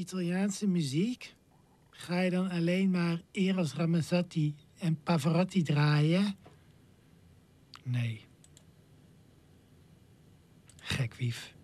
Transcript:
Italiaanse muziek? Ga je dan alleen maar Eros Ramazzotti en Pavarotti draaien? Nee. Gekwief.